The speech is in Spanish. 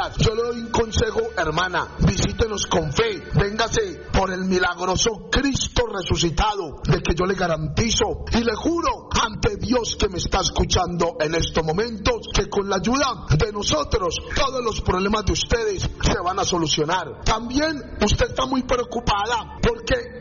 días. Yo le doy un consejo, hermana, visítenos con fe, véngase por el milagroso Cristo resucitado, de que yo le garantizo y le juro ante Dios que me está escuchando en estos momentos, que con la ayuda de nosotros todos los problemas de ustedes se van a solucionar. También usted está muy preocupada porque